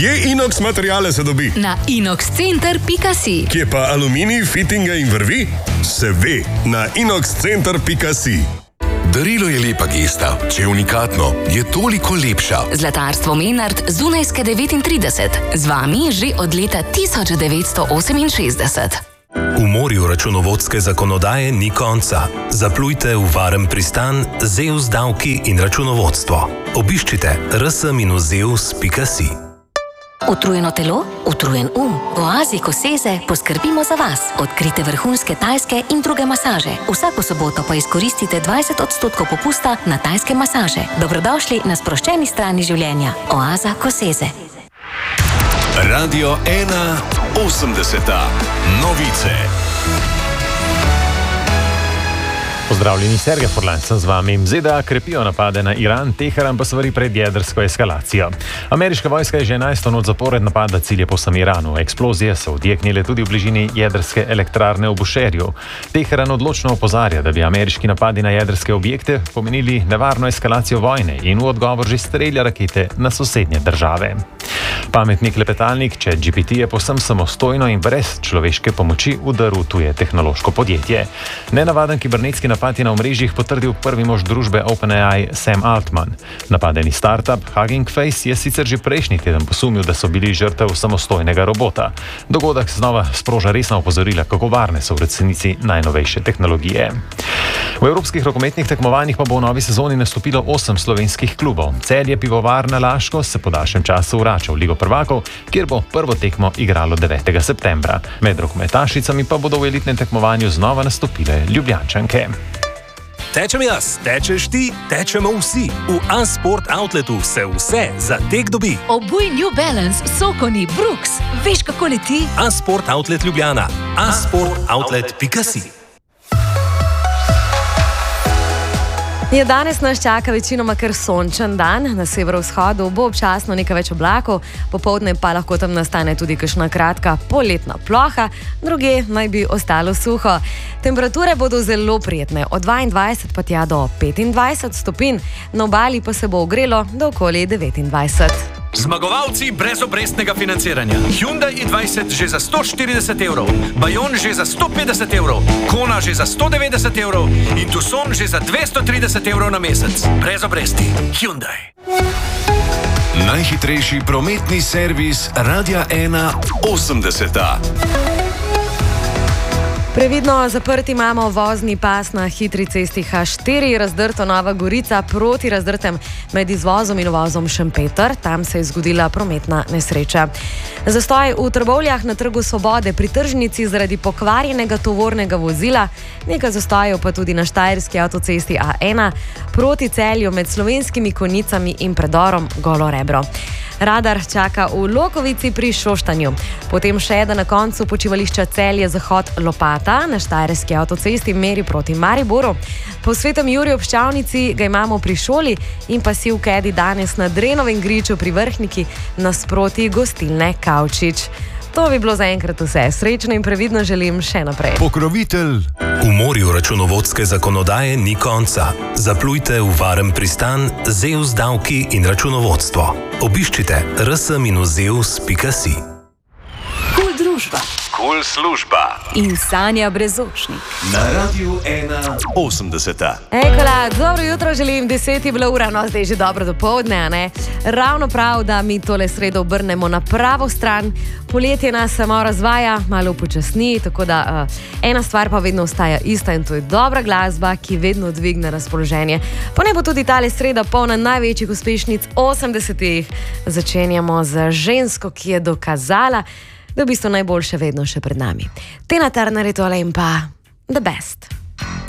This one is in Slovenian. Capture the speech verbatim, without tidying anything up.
Kje inox materiale se dobi? Na inox center pika si. Kje pa aluminij, fitinge in vrvi? Se ve na inox center pika si. Darilo je lepa gesta, če je unikatno, je toliko lepša. Zlatarstvo Menard Zunajske devetintrideset. Z vami že od leta tisoč devetsto oseminšestdeset. V morju računovodske zakonodaje ni konca. Zaplujte v varen pristan Zeus davki in računovodstvo. Obiščite r s zeus pika si. Utrujeno telo, utrujen um. V Oazi Koseze poskrbimo za vas. Odkrite vrhunske tajske in druge masaže. Vsako soboto pa izkoristite dvajset odstotkov popusta na tajske masaže. Dobrodošli na sproščeni strani življenja. Oaza Koseze. Radio ena osemdeseta. Novice. Pozdravljeni, Sergej Furlan sem z vami. Z D A krepijo napade na Iran, Teheran pa svari pred jedrsko eskalacijo. Ameriška vojska je že enajsto noč zapored napadla cilje po samem Iranu. Eksplozije so odjeknile tudi v bližini jedrske elektrarne v Bušerju. Teheran odločno opozarja, da bi ameriški napadi na jedrske objekte pomenili nevarno eskalacijo vojne in v odgovor že strelja rakete na sosednje države. Pametni klepetalnik ChatGPT je povsem samostojno in brez človeške pomoči vdrl tuje tehnološko podjetje. Nenavaden kibernetski napad je na omrežjih potrdil prvi mož družbe OpenAI Sam Altman. Napadeni startup Hugging Face je sicer že prejšnji teden posumil, da so bili žrtev samostojnega robota. Dogodek znova sproža resna opozorila, kako varne so v resnici najnovejše tehnologije. V evropskih rokometnih tekmovanjih pa bo v novi sezoni nastopilo osem slovenskih klubov. Celje Pivovarna Laško se po daljšem času vrača v Ligo prvakov, kjer bo prvo tekmo igralo devetega septembra. Med rokometašicami pa bodo v elitnem tekmovanju znova nastopile Ljubljančanke. Tečem jaz, tečeš ti, tečemo vsi. V A-Sport Outletu se vse za tek dobi. Obuj New Balance, Sokoni, Brooks. Veš, kako leti? A-Sport Outlet Ljubljana. a sport outlet pika si. Je danes nas čaka večinoma kar sončen dan, na severovzhodu bo občasno nekaj več oblakov, popoldne pa lahko tam nastane tudi kakšna kratka poletna ploha, druge naj bi ostalo suho. Temperature bodo zelo prijetne, od dvaindvajset pa tja do petindvajset stopinj, na obali pa se bo ogrelo do okoli devetindvajset. Zmagovalci brezobrestnega financiranja. Hyundai i dvajset že za sto štirideset evrov, Bayon že za sto petdeset evrov, Kona že za sto devetdeset evrov in Tucson že za dvesto trideset evrov na mesec. Brez obresti. Hyundai. Najhitrejši prometni servis Radia ena osemdeseta. Previdno zaprti imamo vozni pas na hitri cesti H štiri, razdrto Nova Gorica proti razdrtem med izvozom in uvozom Šempeter. Tam se je zgodila prometna nesreča. Zastoj v Trbovljah na Trgu Svobode pri tržnici zaradi pokvarjenega tovornega vozila, nekaj zastojev pa tudi na štajerski avtocesti A ena proti Celju med Slovenskimi Konjicami in predorom Golo Rebro. Radar čaka v Lokovici pri Šoštanju. Potem še, da na koncu počivališča Celje zahod Lopata na štajerski avtocesti meri proti Mariboru. Po Svetem Juriju ob Ščavnici ga imamo pri šoli in pa si v Kedi danes na Drenovem griču pri Vrhniki nasproti gostilne Kavčič. To bi bilo zaenkrat vse. Srečno in previdno želim še naprej. Pokrovitelj. V morju računovodske zakonodaje ni konca. Zaplujte v varen pristan Zeus davki in računovodstvo. Obiščite r s zeus pika si. Kul družba. Kul služba. In Sanja Brezočnik. Na Radiu ena osemdeseta. Ekola, dobro jutro želim, deset je bila ura, no zdaj že dobro dopoldne, a ne? Ravno prav, da mi tole sredo obrnemo na pravo stran. Poletje nas samo razvaja, malo počasni, tako da uh, ena stvar pa vedno ostaja ista in to je dobra glasba, ki vedno dvigne razpoloženje. Pa ne bo tudi tale sreda polna največjih uspešnic osemdesetih. Začenjamo z žensko, ki je dokazala, da je v bistvu najboljše vedno še pred nami. Tina Turner je tole in pa The Best.